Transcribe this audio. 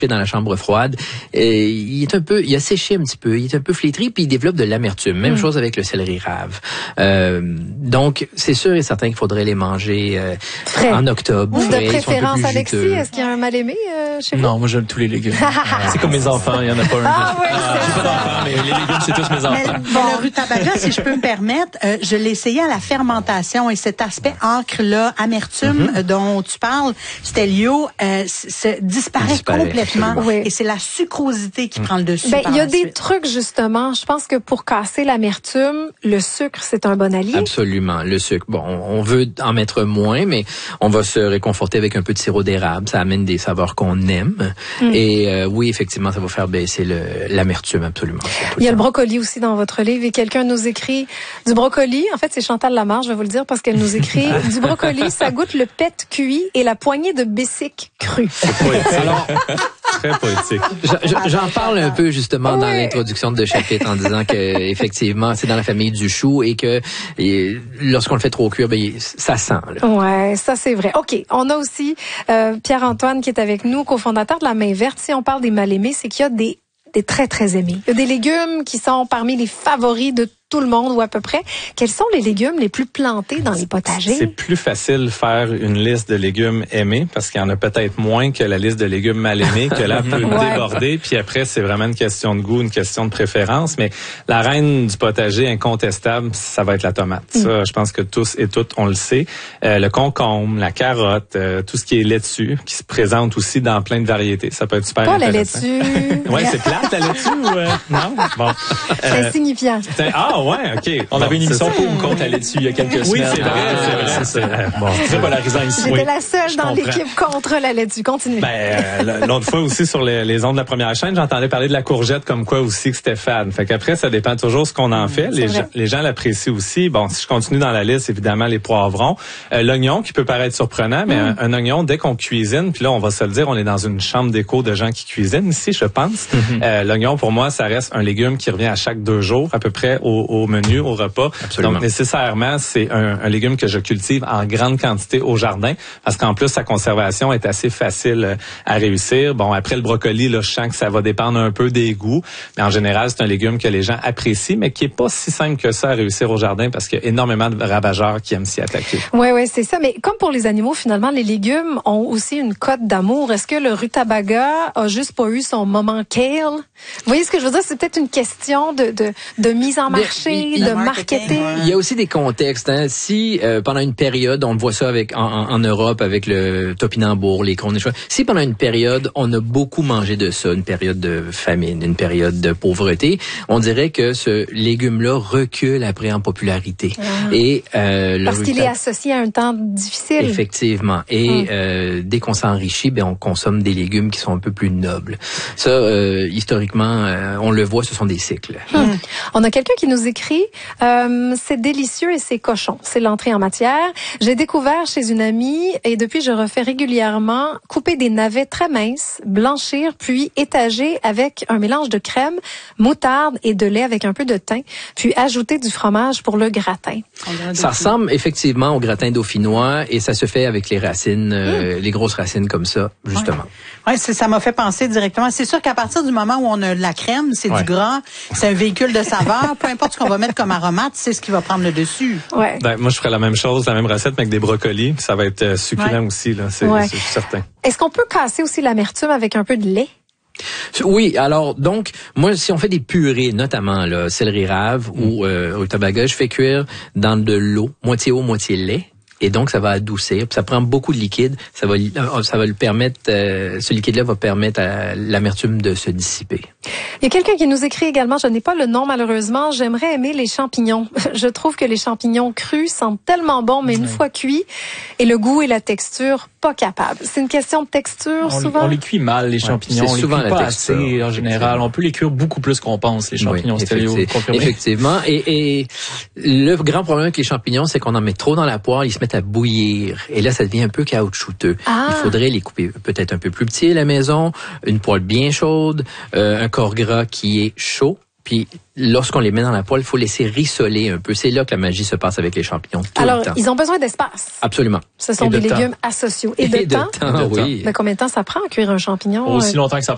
dans la chambre froide, il a séché un petit peu, il est un peu flétri, puis il développe de l'amertume. Même chose avec le céleri rave. Donc, c'est sûr et certain qu'il faudrait les manger en octobre. De préférence, Alexis, est-ce qu'il y a un mal-aimé chez vous? Non, moi j'aime tous les légumes. C'est comme mes enfants, il y en a pas un. J'ai pas d'enfants, mais les légumes, c'est tous mes enfants. Mais le rutabaga, si je peux me permettre, je l'ai essayé à la fermentation et cet aspect encre-là, amertume dont tu parles, Stélio, disparaît complètement. Oui. Et c'est la sucrosité qui prend le dessus. Il y a des trucs, justement. Je pense que pour casser l'amertume, le sucre, c'est un bon allié. Absolument. Le sucre. Bon, on veut en mettre moins, mais on va se réconforter avec un peu de sirop d'érable. Ça amène des saveurs qu'on aime. Et oui, effectivement, ça va faire baisser l'amertume, absolument. Il y a le brocoli aussi dans votre livre et quelqu'un nous écrit du brocoli. En fait, c'est Chantal Lamarche, je vais vous le dire, parce qu'elle nous écrit du brocoli, ça goûte le pet cuit et la poignée de bessic cru. C'est poétique. Alors, très poétique. J'en parle un peu justement dans l'introduction de chapitre en disant que effectivement c'est dans la famille du chou et que lorsqu'on le fait trop cuire, ça sent. Là. Ouais, ça c'est vrai. OK, on a aussi Pierre-Antoine qui est avec nous, cofondateur de la Main Verte. Si on parle des mal-aimés, c'est qu'il y a des très très aimés. Il y a des légumes qui sont parmi les favoris de tout le monde ou à peu près. Quels sont les légumes les plus plantés dans les potagers? C'est plus facile de faire une liste de légumes aimés parce qu'il y en a peut-être moins que la liste de légumes mal aimés que là peut déborder. Puis après, c'est vraiment une question de goût, une question de préférence. Mais la reine du potager incontestable, ça va être la tomate. Ça, je pense que tous et toutes, on le sait. Le concombre, la carotte, tout ce qui est laitue, qui se présente aussi dans plein de variétés. Ça peut être super intéressant. Pas la laitue. Ouais, c'est plate la laitue ou non? Bon. C'est insignifiant. Ouais, OK. On avait une émission pour ou contre la laitue il y a quelques semaines. Oui, c'est vrai. C'est bon, très polarisant ici. J'étais la seule dans l'équipe contre la laitue. Continue. L'autre fois aussi, sur les ondes de la première chaîne, j'entendais parler de la courgette comme quoi aussi que c'était fade. Fait qu'après, ça dépend toujours ce qu'on en fait. Les gens l'apprécient aussi. Bon, si je continue dans la liste, évidemment, les poivrons. L'oignon, qui peut paraître surprenant, mais un oignon, dès qu'on cuisine, puis là, on va se le dire, on est dans une chambre d'écho de gens qui cuisinent ici, je pense. L'oignon, pour moi, ça reste un légume qui revient à chaque 2 jours, à peu près, au menu, au repas. Absolument. Donc, nécessairement, c'est un légume que je cultive en grande quantité au jardin parce qu'en plus, sa conservation est assez facile à réussir. Bon, après le brocoli, là, je sens que ça va dépendre un peu des goûts, mais en général, c'est un légume que les gens apprécient, mais qui est pas si simple que ça à réussir au jardin parce qu'il y a énormément de ravageurs qui aiment s'y attaquer. Oui, c'est ça. Mais comme pour les animaux, finalement, les légumes ont aussi une cote d'amour. Est-ce que le rutabaga a juste pas eu son moment kale? Vous voyez ce que je veux dire? C'est peut-être une question de mise en marché, de marketing. Il y a aussi des contextes. Hein. Si pendant une période, on voit ça en Europe avec le topinambour, les cônes, si pendant une période, on a beaucoup mangé de ça, une période de famine, une période de pauvreté, on dirait que ce légume-là recule après en popularité. Et parce qu'il est associé à un temps difficile. Effectivement. Et dès qu'on s'enrichit, on consomme des légumes qui sont un peu plus nobles. Ça, historiquement, on le voit, ce sont des cycles. On a quelqu'un qui nous écrit c'est délicieux et c'est cochon. C'est l'entrée en matière. J'ai découvert chez une amie et depuis je refais régulièrement couper des navets très minces, blanchir puis étager avec un mélange de crème, moutarde et de lait avec un peu de thym, puis ajouter du fromage pour le gratin. Ça ressemble effectivement au gratin dauphinois et ça se fait avec les racines, les grosses racines comme ça, justement. Ouais, ça m'a fait penser directement. C'est sûr qu'à partir du moment où on a de la crème, c'est du gras, c'est un véhicule de saveur, peu importe ce qu'on va mettre comme aromate, c'est ce qui va prendre le dessus. Ouais. Moi, je ferais la même chose, la même recette, mais avec des brocolis. Ça va être succulent aussi, là, c'est certain. Est-ce qu'on peut casser aussi l'amertume avec un peu de lait? Oui, alors donc moi si on fait des purées, notamment là, céleri rave ou rutabaga, je fais cuire dans de l'eau, moitié eau, moitié lait. Et donc, ça va adoucir. Puis ça prend beaucoup de liquide. Ça va le permettre. Ce liquide-là va permettre à l'amertume de se dissiper. Il y a quelqu'un qui nous écrit également. Je n'ai pas le nom malheureusement. J'aimerais aimer les champignons. Je trouve que les champignons crus sentent tellement bon, mais une fois cuits, et le goût et la texture pas capable. C'est une question de texture souvent. On les cuit mal les champignons. On les cuit pas assez en général. On peut les cuire beaucoup plus qu'on pense les champignons. Effectivement. Et le grand problème avec les champignons, c'est qu'on en met trop dans la poêle, ils se mettent à bouillir. Et là, ça devient un peu caoutchouteux. Il faudrait les couper peut-être un peu plus petits à la maison, une poêle bien chaude, un corps gras qui est chaud. Puis lorsqu'on les met dans la poêle, il faut laisser rissoler un peu. C'est là que la magie se passe avec les champignons. Alors, ils ont besoin d'espace. Absolument. Ce sont des légumes asociaux. Et de temps. Oui. Mais combien de temps ça prend à cuire un champignon? Aussi longtemps que ça